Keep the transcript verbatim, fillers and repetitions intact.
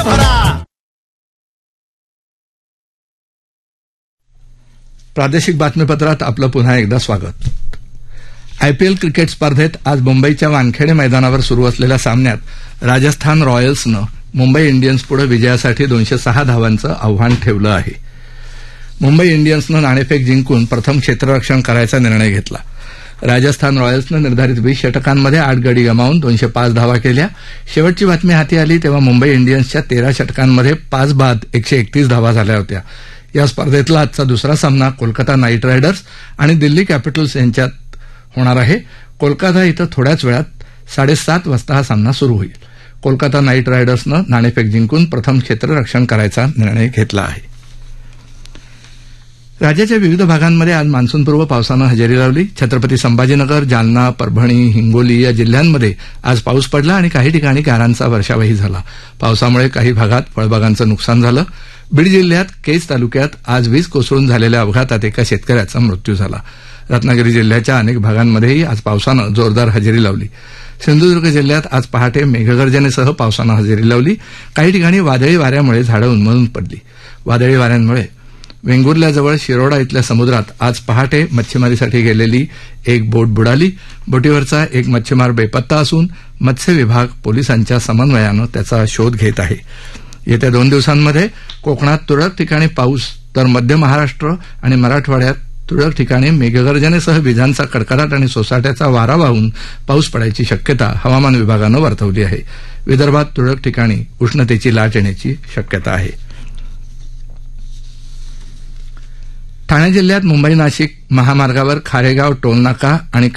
प्रादेशिक बातमीपत्रात आपलं पुन्हा एकदा स्वागत. आयपीएल क्रिकेट स्पर्धेत आज मुंबईच्या वानखेडे मैदानावर सुरू असलेल्या सामन्यात राजस्थान रॉयल्सनं मुंबई इंडियन्सपुढे विजयासाठी दोनशे सहा धावांचं आव्हान ठेवलं आहे. मुंबई इंडियन्सनं नाणेफेक जिंकून प्रथम क्षेत्ररक्षण करायचा निर्णय घेतला. राजस्थान रॉयल्सनं निर्धारित वीस षटकांमध्ये आठ गडी गमावून दोनशे पाच धावा केल्या. शेवटची बातमी हाती आली तेव्हा मुंबई इंडियन्सच्या तेरा षटकांमध्ये पाच बाद एकशे एकतीस धावा झाल्या होत्या. या स्पर्धेतला आजचा दुसरा सामना कोलकाता नाईट रायडर्स आणि दिल्ली कॅपिटल्स यांच्यात होणार आहे. कोलकाता इथं थोड्याच वेळात साडेसात वाजता हा सामना सुरू होईल. कोलकाता नाईट रायडर्सनं नाणेफेक जिंकून प्रथम क्षेत्ररक्षण करायचा निर्णय घेतला आहे. राज्याच्या विविध भागांमध्ये आज मान्सूनपूर्व पावसानं हजेरी लावली. छत्रपती संभाजीनगर, जालना, परभणी, हिंगोली या जिल्ह्यांमध्ये आज पाऊस पडला आणि काही ठिकाणी गारांचा वर्षावही झाला. पावसामुळे काही भागात फळबागांचं नुकसान झालं. बीड जिल्ह्यात केज तालुक्यात आज वीज कोसळून झालेल्या अपघातात एका शेतकऱ्याचा मृत्यू झाला. रत्नागिरी जिल्ह्याच्या अनेक भागांमध्येही आज पावसानं जोरदार हजेरी लावली. सिंधुदुर्ग जिल्ह्यात आज पहाटे मेघगर्जनेसह पावसानं हजेरी लावली. काही ठिकाणी वादळी वाऱ्यामुळे झाडं उन्मळून पडली. वादळी वाऱ्यांमुळे वेंगुर्ल्याजवळ शिरोडा इथल्या समुद्रात आज पहाटे मच्छीमारीसाठी गेलेली एक बोट बुडाली. बोटीवरचा एक मच्छीमार बेपत्ता असून मत्स्य विभाग पोलिसांच्या समन्वयानं त्याचा शोध घेत आहे. येत्या दोन दिवसांमध्ये कोकणात तुरळक ठिकाणी पाऊस तर मध्य महाराष्ट्र आणि मराठवाड्यात तुरळक ठिकाणी मेघगर्जनेसह विजांचा कडकडाट आणि सोसाट्याचा वारा वाहून पाऊस पडायची शक्यता हवामान विभागानं वर्तवली आहे. विदर्भात तुरळक ठिकाणी उष्णतेची लाट येण्याची शक्यता आहे. ठाणे जिल्ह्यात मुंबई नाशिक महामार्गावर खारेगाव टोलनाका आणि